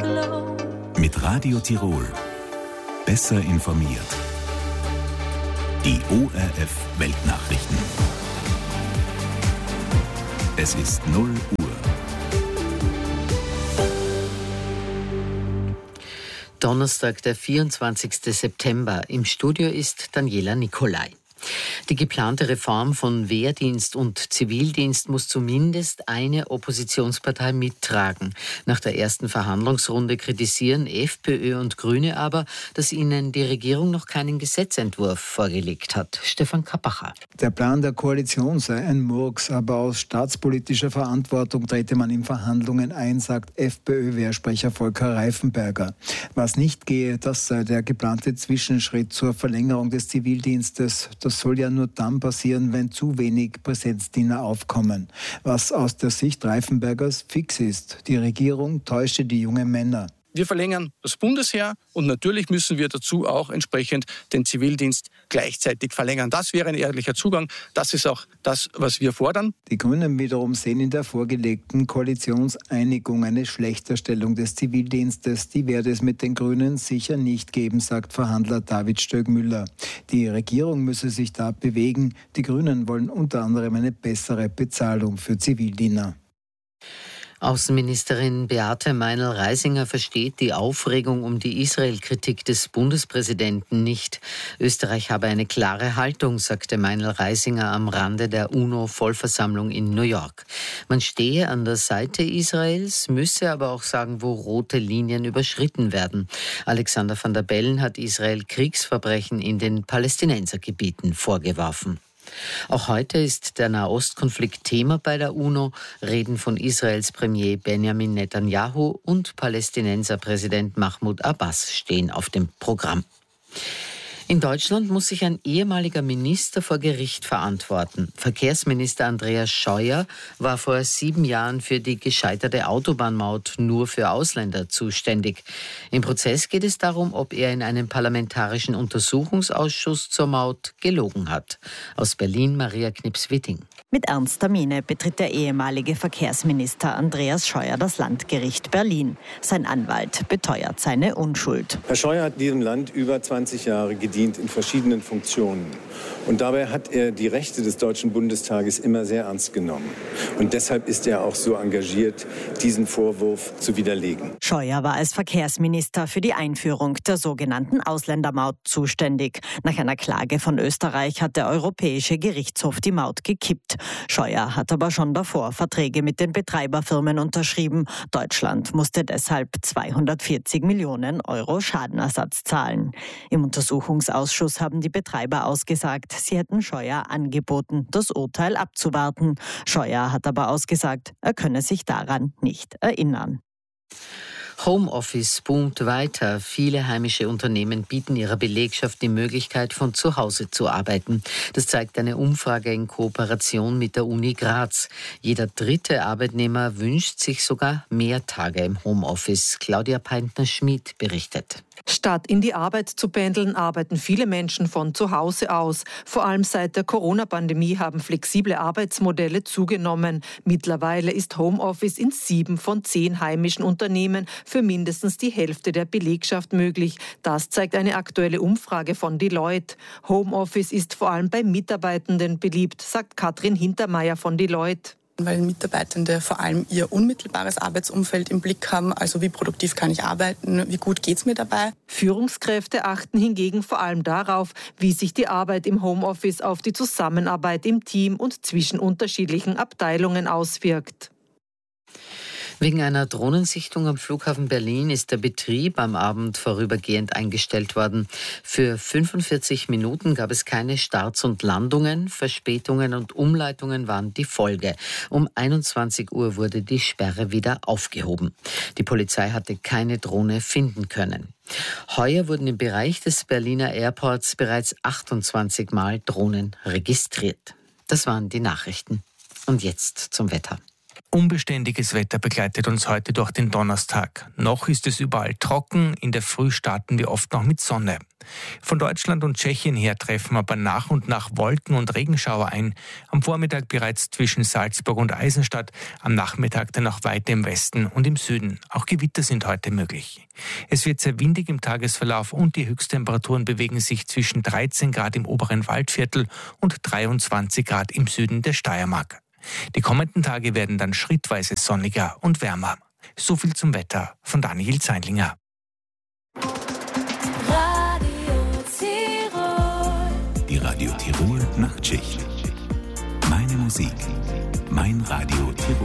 Mit Radio Tirol. Besser informiert. Die ORF Weltnachrichten. Es ist 0 Uhr. Donnerstag, der 24. September. Im Studio ist Daniela Nicolai. Die geplante Reform von Wehrdienst und Zivildienst muss zumindest eine Oppositionspartei mittragen. Nach der ersten Verhandlungsrunde kritisieren FPÖ und Grüne aber, dass ihnen die Regierung noch keinen Gesetzentwurf vorgelegt hat. Stefan Kappacher. Der Plan der Koalition sei ein Murks, aber aus staatspolitischer Verantwortung trete man in Verhandlungen ein, sagt FPÖ-Wehrsprecher Volker Reifenberger. Was nicht gehe, das sei der geplante Zwischenschritt zur Verlängerung des Zivildienstes. Das soll ja nur dann passieren, wenn zu wenig Präsenzdiener aufkommen. Was aus der Sicht Reifenbergers fix ist: Die Regierung täusche die jungen Männer. Wir verlängern das Bundesheer und natürlich müssen wir dazu auch entsprechend den Zivildienst gleichzeitig verlängern. Das wäre ein ehrlicher Zugang. Das ist auch das, was wir fordern. Die Grünen wiederum sehen in der vorgelegten Koalitionseinigung eine Schlechterstellung des Zivildienstes. Die werde es mit den Grünen sicher nicht geben, sagt Verhandler David Stöckmüller. Die Regierung müsse sich da bewegen. Die Grünen wollen unter anderem eine bessere Bezahlung für Zivildiener. Außenministerin Beate Meinl-Reisinger versteht die Aufregung um die Israel-Kritik des Bundespräsidenten nicht. Österreich habe eine klare Haltung, sagte Meinl-Reisinger am Rande der UNO-Vollversammlung in New York. Man stehe an der Seite Israels, müsse aber auch sagen, wo rote Linien überschritten werden. Alexander van der Bellen hat Israel Kriegsverbrechen in den Palästinensergebieten vorgeworfen. Auch heute ist der Nahostkonflikt Thema bei der UNO. Reden von Israels Premier Benjamin Netanyahu und Palästinenserpräsident Mahmoud Abbas stehen auf dem Programm. In Deutschland muss sich ein ehemaliger Minister vor Gericht verantworten. Verkehrsminister Andreas Scheuer war vor 7 Jahren für die gescheiterte Autobahnmaut nur für Ausländer zuständig. Im Prozess geht es darum, ob er in einem parlamentarischen Untersuchungsausschuss zur Maut gelogen hat. Aus Berlin Maria Knips-Witting. Mit ernster Miene betritt der ehemalige Verkehrsminister Andreas Scheuer das Landgericht Berlin. Sein Anwalt beteuert seine Unschuld. Herr Scheuer hat diesem Land über 20 Jahre gedient in verschiedenen Funktionen. Und dabei hat er die Rechte des Deutschen Bundestages immer sehr ernst genommen. Und deshalb ist er auch so engagiert, diesen Vorwurf zu widerlegen. Scheuer war als Verkehrsminister für die Einführung der sogenannten Ausländermaut zuständig. Nach einer Klage von Österreich hat der Europäische Gerichtshof die Maut gekippt. Scheuer hat aber schon davor Verträge mit den Betreiberfirmen unterschrieben. Deutschland musste deshalb 240 Millionen Euro Schadenersatz zahlen. Im Untersuchungsausschuss haben die Betreiber ausgesagt, sie hätten Scheuer angeboten, das Urteil abzuwarten. Scheuer hat aber ausgesagt, er könne sich daran nicht erinnern. Homeoffice boomt weiter. Viele heimische Unternehmen bieten ihrer Belegschaft die Möglichkeit, von zu Hause zu arbeiten. Das zeigt eine Umfrage in Kooperation mit der Uni Graz. Jeder 3. Arbeitnehmer wünscht sich sogar mehr Tage im Homeoffice. Claudia Peintner-Schmid berichtet. Statt in die Arbeit zu pendeln, arbeiten viele Menschen von zu Hause aus. Vor allem seit der Corona-Pandemie haben flexible Arbeitsmodelle zugenommen. Mittlerweile ist Homeoffice in 7 von 10 heimischen Unternehmen für mindestens die Hälfte der Belegschaft möglich. Das zeigt eine aktuelle Umfrage von Deloitte. Homeoffice ist vor allem bei Mitarbeitenden beliebt, sagt Katrin Hintermeier von Deloitte. Weil Mitarbeitende vor allem ihr unmittelbares Arbeitsumfeld im Blick haben, also wie produktiv kann ich arbeiten, wie gut geht es mir dabei. Führungskräfte achten hingegen vor allem darauf, wie sich die Arbeit im Homeoffice auf die Zusammenarbeit im Team und zwischen unterschiedlichen Abteilungen auswirkt. Wegen einer Drohnensichtung am Flughafen Berlin ist der Betrieb am Abend vorübergehend eingestellt worden. Für 45 Minuten gab es keine Starts und Landungen. Verspätungen und Umleitungen waren die Folge. Um 21 Uhr wurde die Sperre wieder aufgehoben. Die Polizei hatte keine Drohne finden können. Heuer wurden im Bereich des Berliner Airports bereits 28 Mal Drohnen registriert. Das waren die Nachrichten. Und jetzt zum Wetter. Unbeständiges Wetter begleitet uns heute durch den Donnerstag. Noch ist es überall trocken, in der Früh starten wir oft noch mit Sonne. Von Deutschland und Tschechien her treffen aber nach und nach Wolken- und Regenschauer ein. Am Vormittag bereits zwischen Salzburg und Eisenstadt, am Nachmittag dann auch weiter im Westen und im Süden. Auch Gewitter sind heute möglich. Es wird sehr windig im Tagesverlauf und die Höchsttemperaturen bewegen sich zwischen 13 Grad im oberen Waldviertel und 23 Grad im Süden der Steiermark. Die kommenden Tage werden dann schrittweise sonniger und wärmer. So viel zum Wetter von Daniel Zeidlinger. Die Radio Tirol Nachtschicht. Meine Musik, mein Radio Tirol.